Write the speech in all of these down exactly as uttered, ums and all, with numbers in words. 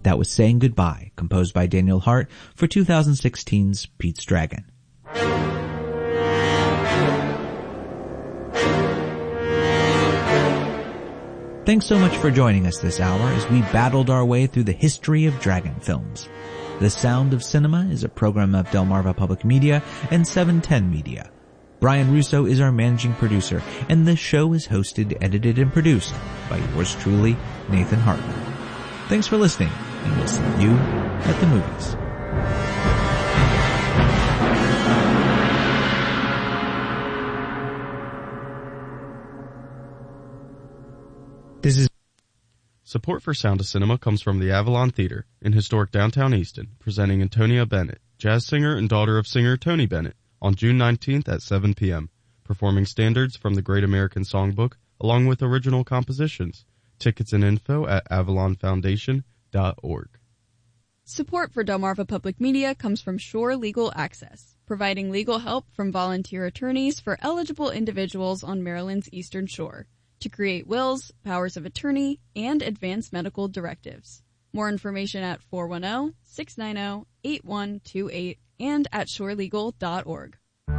That was Saying Goodbye, composed by Daniel Hart for twenty sixteen's Pete's Dragon. Thanks so much for joining us this hour as we battled our way through the history of dragon films. The Sound of Cinema is a program of Delmarva Public Media and seven ten Media. Brian Russo is our managing producer, and the show is hosted, edited, and produced by yours truly, Nathan Hartman. Thanks for listening, and we'll see you at the movies. This is Support for Sound of Cinema comes from the Avalon Theater in historic downtown Easton, presenting Antonia Bennett, jazz singer and daughter of singer Tony Bennett, on June nineteenth at seven p.m., performing standards from the Great American Songbook along with original compositions. Tickets and info at avalon foundation dot org. Support for Delmarva Public Media comes from Shore Legal Access, providing legal help from volunteer attorneys for eligible individuals on Maryland's Eastern Shore to create wills, powers of attorney, and advance medical directives. More information at four one zero, six nine zero, eight one two eight and at shore legal dot org.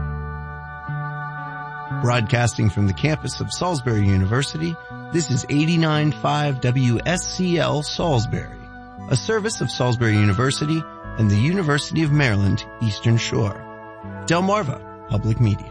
Broadcasting from the campus of Salisbury University, this is eighty-nine point five W S C L Salisbury, a service of Salisbury University and the University of Maryland, Eastern Shore. Delmarva Public Media.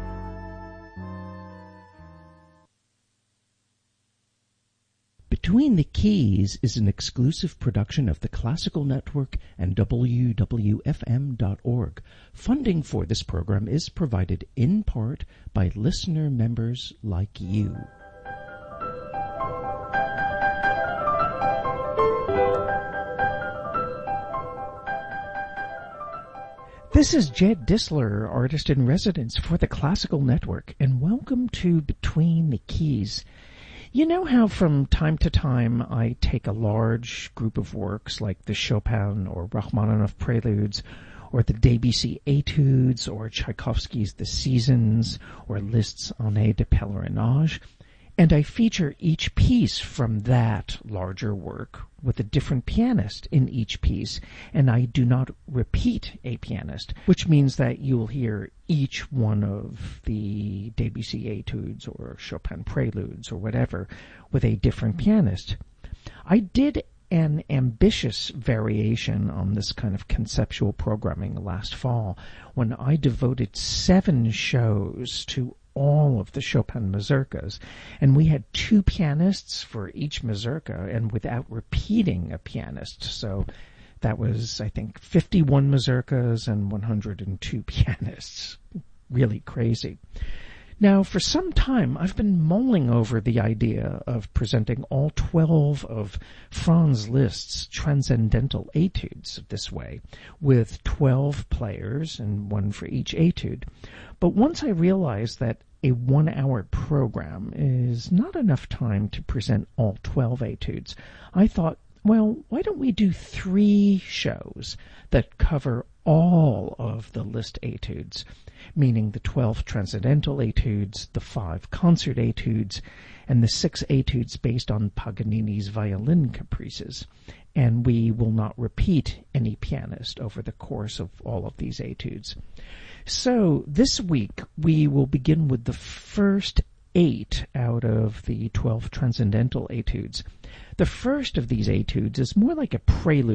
Between the Keys is an exclusive production of the Classical Network and W W F M dot org. Funding for this program is provided in part by listener members like you. This is Jed Disler, artist in residence for the Classical Network, and welcome to Between the Keys. You know how from time to time I take a large group of works like the Chopin or Rachmaninoff Preludes or the Debussy Etudes or Tchaikovsky's The Seasons or Liszt's Année de Pèlerinage, and I feature each piece from that larger work with a different pianist in each piece, and I do not repeat a pianist, which means that you'll hear each one of the Debussy Etudes or Chopin Preludes or whatever with a different pianist. I did an ambitious variation on this kind of conceptual programming last fall when I devoted seven shows to all of the Chopin mazurkas, and we had two pianists for each mazurka and without repeating a pianist. So that was, I think, fifty-one mazurkas and one hundred two pianists. Really crazy. Now, for some time, I've been mulling over the idea of presenting all twelve of Franz Liszt's transcendental etudes this way, with twelve players and one for each etude. But once I realized that a one-hour program is not enough time to present all twelve etudes, I thought, well, why don't we do three shows that cover all of the Liszt etudes, meaning the twelve transcendental etudes, the five concert etudes, and the six etudes based on Paganini's violin caprices. And we will not repeat any pianist over the course of all of these etudes. So this week we will begin with the first eight out of the twelve transcendental etudes. The first of these etudes is more like a prelude